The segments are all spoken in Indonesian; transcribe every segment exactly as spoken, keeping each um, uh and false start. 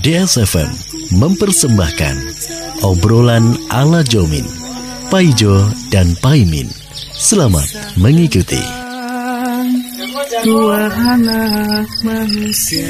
D S F M mempersembahkan obrolan ala Jomin, Paijo dan Paimin. Selamat mengikuti. Dua anak manusia.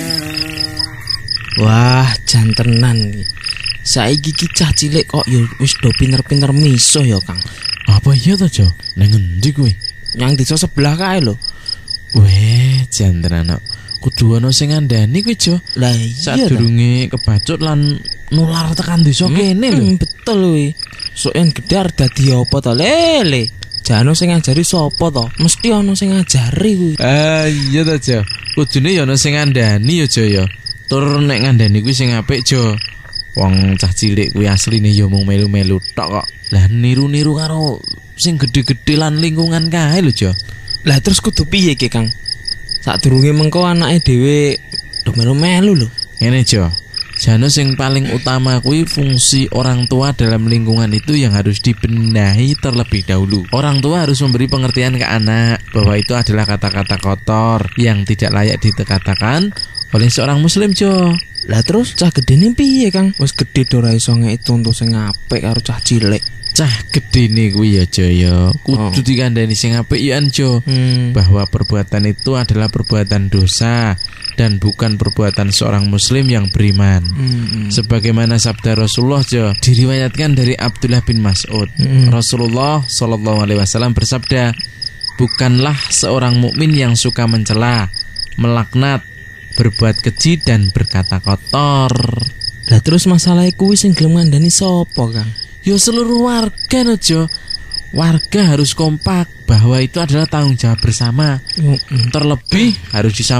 Wah, jantenan. Saiki ki cah cilik kok ya wis do pinter-pinter miso ya, Kang. Apa iya to, Jo? Nang endi kuwi? Yang desa sebelah kae lho. Weh, jantenan kok. Kudu ana sing ngandani kuwi, Jo. Lah iya. Sadurunge kebacut lan nular tekan desa kene lho. Hmm, betul kuwi. Sok yen gedar dadi apa to, Lele? Jano sing ngajari sapa to? Mesti ana sing ngajari kuwi. Ah, iya to, Jo. Kudune ya ana sing ngandani ya, Jo ya. Tur nek ngandani kuwi sing apik, Jo. Wong cah cilik kuwi asline ya mung melu-melu tok kok. Lah niru-niru karo sing gedhe-gedhe lan lingkungan kae lho, Jo. Lah terus kudu piye ki, Kang? Sadurunge mengko anake dhewe do melu-melu lho. Ngene, Jo. Jane sing paling utama kuwi fungsi orang tua dalam lingkungan itu yang harus dibenahi terlebih dahulu. Orang tua harus memberi pengertian ke anak bahwa itu adalah kata-kata kotor yang tidak layak dikatakan oleh seorang muslim, Jo. Lah terus cah gedene piye, Kang? Wis gedhe do ora iso ngeki contoh sing apik karo cah cilik. Cah gedene kuwi ya, Jo ya. Kudu oh. dikandani sing apik ya, Jo. Hmm. Bahwa perbuatan itu adalah perbuatan dosa dan bukan perbuatan seorang muslim yang beriman. Hmm. Sebagaimana sabda Rasulullah, Jo, diriwayatkan dari Abdullah bin Mas'ud. Hmm. Rasulullah sallallahu alaihi wasallam bersabda, "Bukanlah seorang mukmin yang suka mencela, melaknat, berbuat keji dan berkata kotor." Lah terus masalah kuwi sing gelem ngandani sapa, Kang? Ya seluruh warga no, Jo. Warga harus kompak bahwa itu adalah tanggung jawab bersama. Mm-hmm. Terlebih harus disampaikan